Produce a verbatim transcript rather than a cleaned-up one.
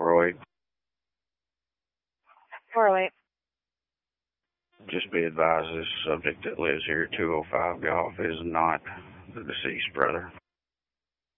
oh eight. four oh eight. Just be advised, this subject that lives here at two oh five Golf is not the deceased brother.